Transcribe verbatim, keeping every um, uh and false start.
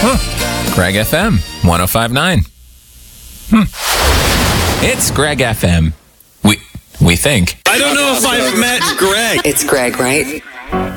Huh. Greg F M, one oh five point nine. Hmm. It's Greg F M. We, we think. I don't know if I've met Greg. It's Greg, right?